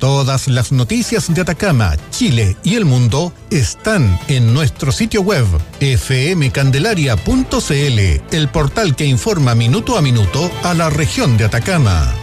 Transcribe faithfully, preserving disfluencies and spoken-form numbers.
Todas las noticias de Atacama, Chile y el mundo están en nuestro sitio web f m candelaria punto c l, el portal que informa minuto a minuto a la región de Atacama.